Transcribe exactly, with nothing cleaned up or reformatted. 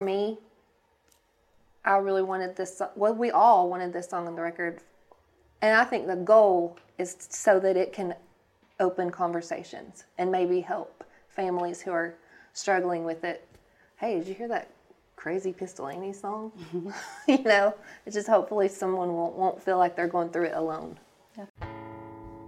me, I really wanted this song. Well, we all wanted this song on the record. And I think the goal is so that it can open conversations and maybe help families who are struggling with it. Hey, did you hear that crazy Pistolini song? You know, it's just hopefully someone won't, won't feel like they're going through it alone. Yeah.